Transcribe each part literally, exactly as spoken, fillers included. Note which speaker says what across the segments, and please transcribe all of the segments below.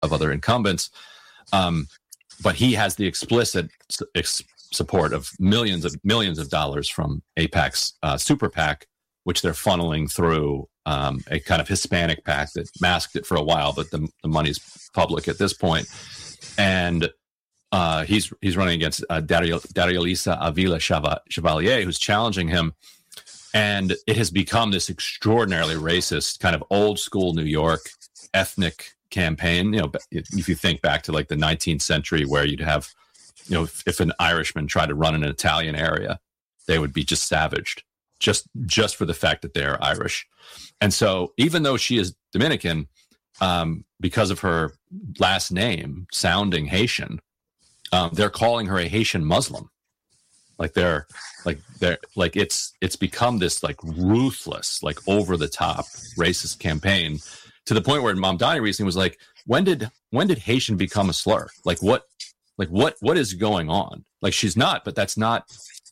Speaker 1: of other incumbents. Um, but he has the explicit ex- support of millions of millions of dollars from AIPAC's uh, super PAC, which they're funneling through um, a kind of Hispanic PAC that masked it for a while, but the, the money's public at this point. And uh, he's he's running against uh, Dario, Dariolisa Avila Chevalier, who's challenging him. And it has become this extraordinarily racist, kind of old school New York ethnic campaign. You know, if you think back to like the nineteenth century, where you'd have, you know, if, if an Irishman tried to run in an Italian area, they would be just savaged, just just for the fact that they're Irish. And so, even though she is Dominican, um, because of her last name sounding Haitian, um, they're calling her a Haitian Muslim. Like they're like they're like it's it's become this like ruthless, like over the top racist campaign, to the point where Mamdani recently was like, when did when did Haitian become a slur? Like what like what what is going on? Like she's not, but that's not,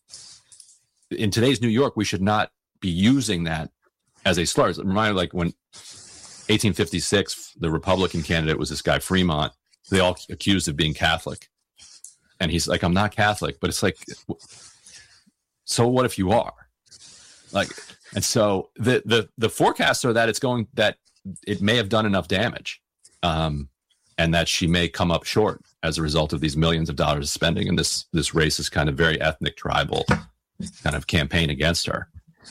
Speaker 1: in today's New York, we should not be using that as a slur. It reminded like when eighteen fifty-six, the Republican candidate was this guy Fremont. They all accused of being Catholic. And he's like, I'm not Catholic, but it's like, so what if you are? Like, and so the the the forecasts are that it's going, that it may have done enough damage, um, and that she may come up short as a result of these millions of dollars of spending in this this racist kind of very ethnic tribal kind of campaign against her.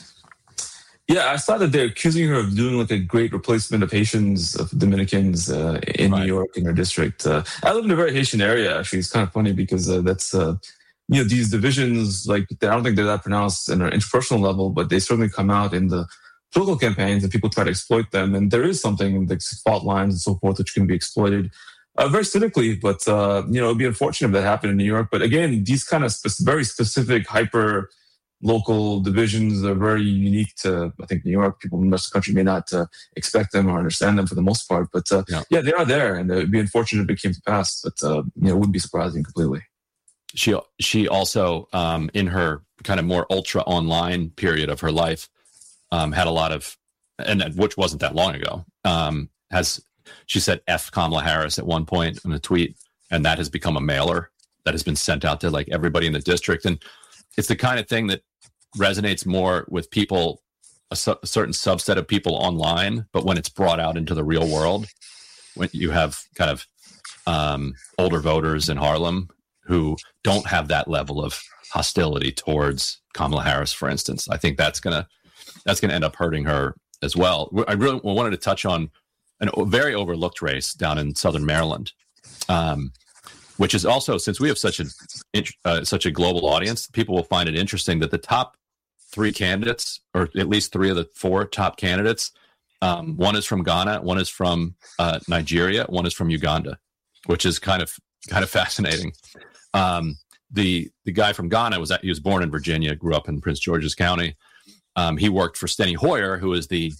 Speaker 2: Yeah, I saw that they're accusing her of doing like a great replacement of Haitians, of Dominicans uh, in right. New York, in her district. Uh, I live in a very Haitian area, actually. It's kind of funny because uh, that's, uh, you know, these divisions, like, I don't think they're that pronounced in an interpersonal level, but they certainly come out in the political campaigns and people try to exploit them. And there is something like fault lines and so forth, which can be exploited uh, very cynically. But, uh, you know, it would be unfortunate if that happened in New York. But again, these kind of spe- very specific, hyper local divisions are very unique to, I think, New York. People in the rest of the country may not uh, expect them or understand them for the most part. But uh, yeah. yeah, they are there, and it would be unfortunate if it came to pass. But uh, you know, it wouldn't be surprising completely.
Speaker 1: She she also, um, in her kind of more ultra online period of her life, um, had a lot of, and which wasn't that long ago, um, has she said F Kamala Harris at one point in a tweet, and that has become a mailer that has been sent out to like everybody in the district. And it's the kind of thing that resonates more with people, a, su- a certain subset of people online, but when it's brought out into the real world, when you have kind of um, older voters in Harlem who don't have that level of hostility towards Kamala Harris, for instance, I think that's gonna that's gonna end up hurting her as well. I really wanted to touch on a very overlooked race down in Southern Maryland, um, which is also, since we have such a uh, such a global audience, people will find it interesting that the top three candidates, or at least three of the four top candidates, um, one is from Ghana, one is from uh, Nigeria, one is from Uganda, which is kind of kind of fascinating. Um, the the guy from Ghana was at, he was born in Virginia, grew up in Prince George's County. Um, he worked for Steny Hoyer, who is the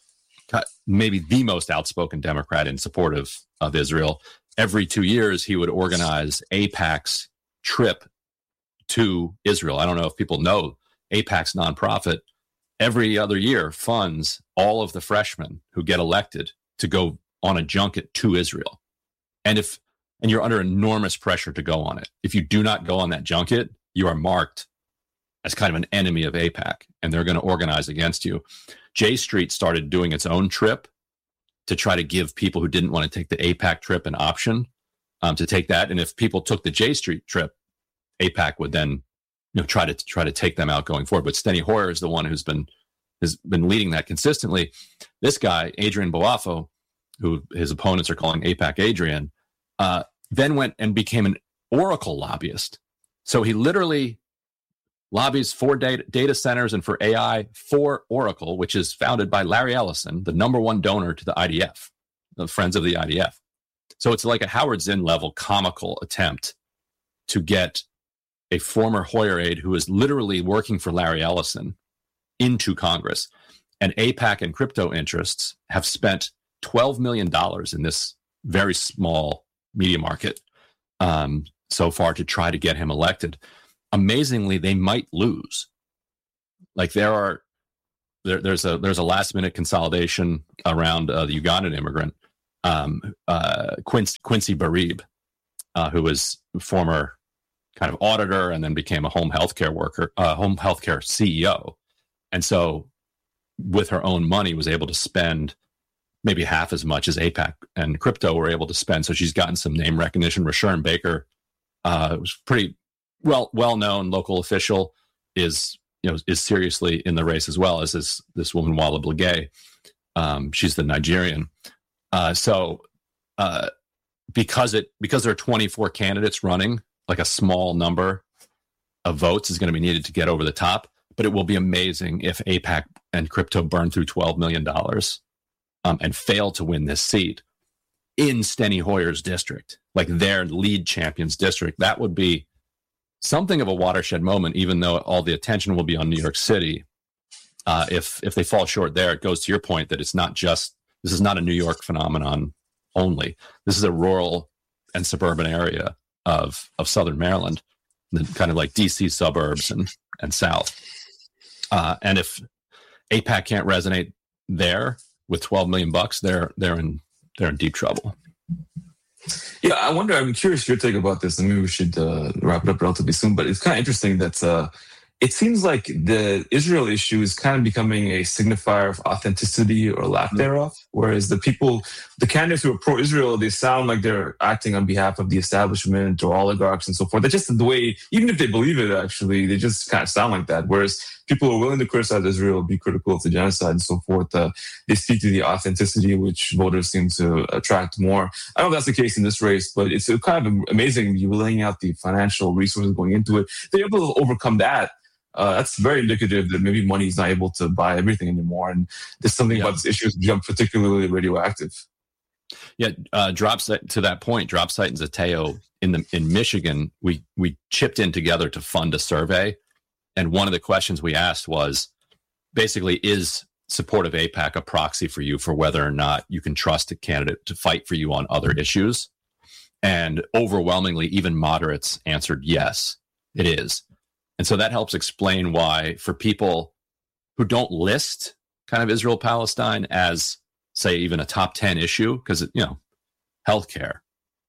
Speaker 1: maybe the most outspoken Democrat in support of, of Israel. Every two years, he would organize AIPAC's trip to Israel. I don't know if people know AIPAC's nonprofit every other year funds all of the freshmen who get elected to go on a junket to Israel. And if and you're under enormous pressure to go on it. If you do not go on that junket, you are marked as kind of an enemy of AIPAC, and they're going to organize against you. J Street started doing its own trip to try to give people who didn't want to take the AIPAC trip an option um, to take that. And if people took the J Street trip, AIPAC would then, you know, try to try to take them out going forward. But Steny Hoyer is the one who's been has been leading that consistently. This guy, Adrian Boafo, who his opponents are calling AIPAC Adrian, uh, then went and became an Oracle lobbyist. So he literally lobbies for data, data centers and for A I for Oracle, which is founded by Larry Ellison, the number one donor to the I D F, the Friends of the I D F. So it's like a Howard Zinn level comical attempt to get a former Hoyer aide who is literally working for Larry Ellison into Congress. And AIPAC and crypto interests have spent twelve million dollars in this very small media market um, so far to try to get him elected. Amazingly, they might lose. Like there are, there, there's a there's a last minute consolidation around uh, the Ugandan immigrant um, uh, Quincy, Quincy Barib, uh, who was former kind of auditor and then became a home healthcare worker, uh, home healthcare C E O. And so with her own money was able to spend maybe half as much as AIPAC and crypto were able to spend. So she's gotten some name recognition. Rushern Baker uh, was pretty well, well-known local official, is, you know, is seriously in the race, as well as this, this woman, Walla Blagay. Um, she's the Nigerian. Uh, so uh, because it, because there are twenty-four candidates running, like a small number of votes is going to be needed to get over the top, but it will be amazing if AIPAC and crypto burn through twelve million dollars um, and fail to win this seat in Steny Hoyer's district, like their lead champion's district. That would be something of a watershed moment, even though all the attention will be on New York City. Uh, if if they fall short there, it goes to your point that it's not just, this is not a New York phenomenon only. This is a rural and suburban area of of Southern Maryland, kind of like D C suburbs and and South. Uh, and if AIPAC can't resonate there with twelve million bucks, they're they're in they're in deep trouble.
Speaker 2: Yeah, I wonder. I'm curious your take about this, and maybe we should uh, wrap it up relatively soon. But it's kind of interesting that uh, it seems like the Israel issue is kind of becoming a signifier of authenticity or lack thereof. Whereas the people, the candidates who are pro-Israel, they sound like they're acting on behalf of the establishment or oligarchs and so forth. That's just the way, even if they believe it, actually, they just kind of sound like that. Whereas people who are willing to criticize Israel, be critical of the genocide and so forth, uh, they speak to the authenticity, which voters seem to attract more. I don't know if that's the case in this race, but it's kind of amazing. You're laying out the financial resources going into it. They're able to overcome that. Uh, that's very indicative that maybe money is not able to buy everything anymore. And there's something yeah. about this issue has become particularly radioactive.
Speaker 1: Yeah, uh, drop site, to that point, Dropsite and Zateo in the in Michigan, we we chipped in together to fund a survey. And one of the questions we asked was basically, is support of AIPAC a proxy for you for whether or not you can trust a candidate to fight for you on other issues? And overwhelmingly, even moderates answered yes, it is. And so that helps explain why, for people who don't list kind of Israel-Palestine as, say, even a top ten issue, because, you know, healthcare,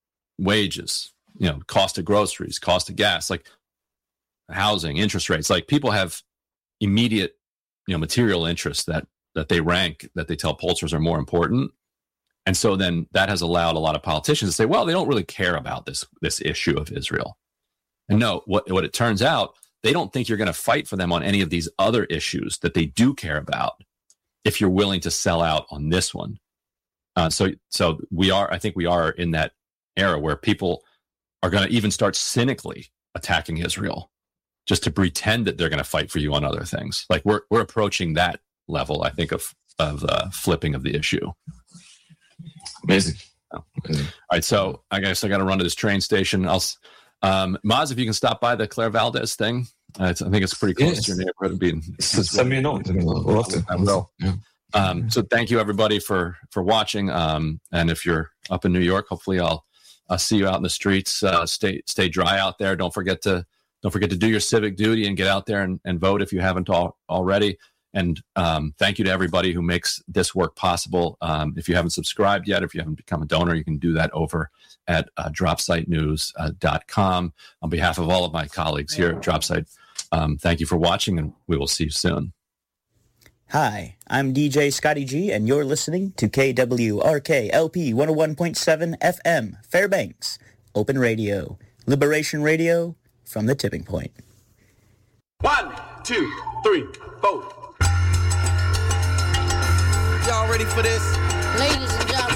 Speaker 1: wages, you know, cost of groceries, cost of gas, like housing, interest rates, like people have immediate, you know, material interests that that they rank, that they tell pollsters are more important. And so then that has allowed a lot of politicians to say, well, they don't really care about this this issue of Israel. And no, what what it turns out, they don't think you're going to fight for them on any of these other issues that they do care about if you're willing to sell out on this one. Uh, so, so we are, I think we are in that era where people are going to even start cynically attacking Israel just to pretend that they're going to fight for you on other things. Like we're we're approaching that level, I think, of of uh, flipping of the issue.
Speaker 2: Amazing.
Speaker 1: Oh. Amazing. All right, so I guess I got to run to this train station. I'll. Um, Maz, if you can stop by the Claire Valdez thing, uh, it's, I think it's pretty close yes. to your neighborhood. Being
Speaker 2: send me a note. We'll love to.
Speaker 1: I will. Yeah. Um, so thank you everybody for for watching. Um, and if you're up in New York, hopefully I'll I'll see you out in the streets. Uh, stay stay dry out there. Don't forget to don't forget to do your civic duty and get out there and, and vote if you haven't all, already. And um, thank you to everybody who makes this work possible. Um, if you haven't subscribed yet, if you haven't become a donor, you can do that over at uh, dropsite news dot com. On behalf of all of my colleagues here at Dropsite, um, thank you for watching, and we will see you soon.
Speaker 3: Hi, I'm D J Scotty G, and you're listening to K W R K L P one oh one point seven F M, Fairbanks, Open Radio, Liberation Radio from the tipping point.
Speaker 4: One, two, three, four. Y'all ready for this?
Speaker 5: Ladies and gentlemen.